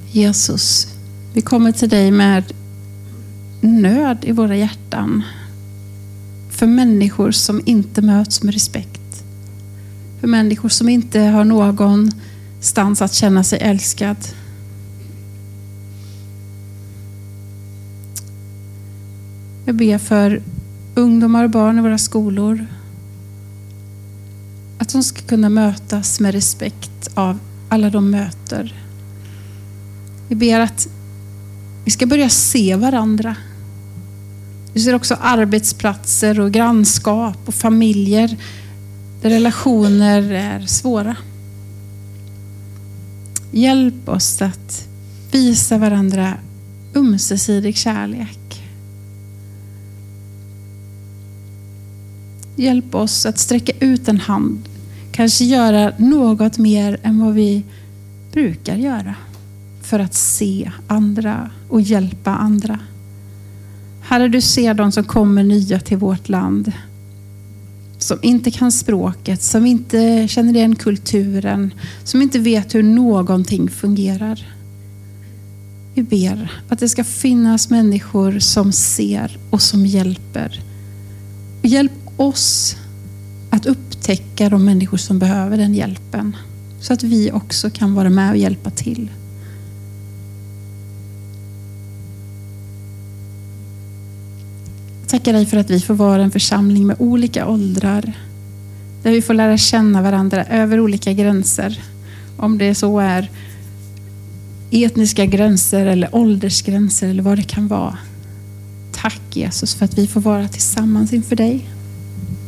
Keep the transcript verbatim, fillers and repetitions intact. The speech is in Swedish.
Jesus, vi kommer till dig med nöd i våra hjärtan för människor som inte möts med respekt. För människor som inte har någonstans att känna sig älskad. Jag ber för ungdomar och barn i våra skolor att de ska kunna mötas med respekt av alla de möter. Vi ber att vi ska börja se varandra. Vi ser också arbetsplatser och grannskap och familjer där relationer är svåra. Hjälp oss att visa varandra ömsesidig kärlek. Hjälp oss att sträcka ut en hand. Kanske göra något mer än vad vi brukar göra. För att se andra och hjälpa andra. Herre, du ser de som kommer nya till vårt land. Som inte kan språket. Som inte känner igen kulturen. Som inte vet hur någonting fungerar. Vi ber att det ska finnas människor som ser och som hjälper. Och hjälp oss att upptäcka de människor som behöver den hjälpen. Så att vi också kan vara med och hjälpa till. Tackar dig för att vi får vara en församling med olika åldrar. Där vi får lära känna varandra över olika gränser. Om det så är etniska gränser eller åldersgränser eller vad det kan vara. Tack Jesus för att vi får vara tillsammans inför dig.